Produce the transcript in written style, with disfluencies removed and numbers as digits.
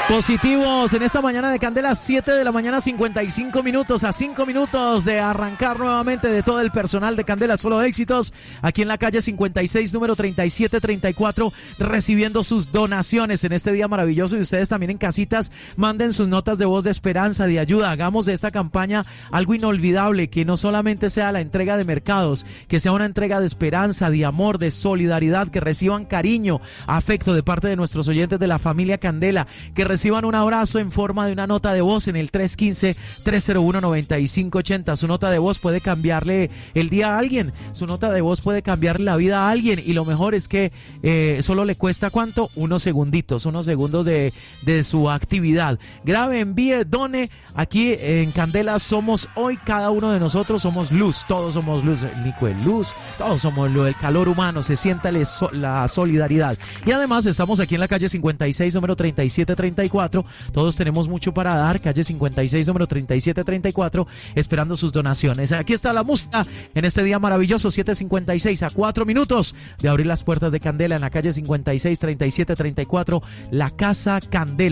Positivos en esta mañana de Candela, 7 de la mañana, 55 minutos, a 5 minutos de arrancar nuevamente de todo el personal de Candela, solo éxitos, aquí en la calle 56, número 3734, recibiendo sus donaciones en este día maravilloso. Y ustedes también en casitas, manden sus notas de voz de esperanza, de ayuda. Hagamos de esta campaña algo inolvidable, que no solamente sea la entrega de mercados, que sea una entrega de esperanza, de amor, de solidaridad, que reciban cariño, afecto de parte de nuestros oyentes de la familia Candela, que reciban un abrazo en forma de una nota de voz en el 315-301-9580. Su nota de voz puede cambiarle el día a alguien, su nota de voz puede cambiarle la vida a alguien, y lo mejor es que solo le cuesta ¿cuánto? Unos segundos de su actividad. Grabe, envíe, done. Aquí en Candela somos hoy, cada uno de nosotros somos luz, todos somos luz. El Nico es luz, todos somos luz, el calor humano, se sienta la solidaridad. Y además estamos aquí en la calle 56, número 3734. Todos tenemos mucho para dar, calle 56, número 3734, esperando sus donaciones. Aquí está la música en este día maravilloso, 7:56, a 4 minutos de abrir las puertas de Candela en la calle 56, 3734, la Casa Candela.